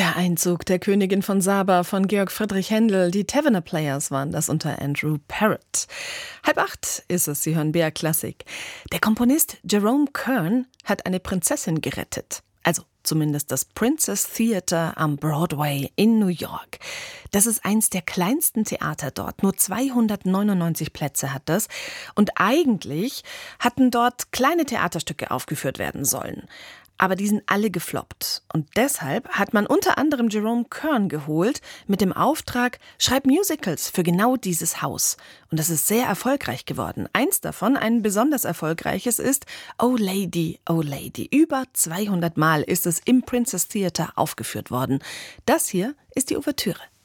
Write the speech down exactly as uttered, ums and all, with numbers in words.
Der Einzug der Königin von Saba von Georg Friedrich Händel. Die Tavener Players waren das unter Andrew Parrott. Halb acht ist es, Sie hören B R Klassik. Der Komponist Jerome Kern hat eine Prinzessin gerettet. Also zumindest das Princess Theatre am Broadway in New York. Das ist eins der kleinsten Theater dort. Nur zweihundertneunundneunzig Plätze hat das. Und eigentlich hatten dort kleine Theaterstücke aufgeführt werden sollen. Aber die sind alle gefloppt. Und deshalb hat man unter anderem Jerome Kern geholt mit dem Auftrag, schreib Musicals für genau dieses Haus. Und das ist sehr erfolgreich geworden. Eins davon, ein besonders erfolgreiches, ist Oh Lady, Oh Lady. Über zweihundert Mal ist es im Princess Theatre aufgeführt worden. Das hier ist die Ouvertüre.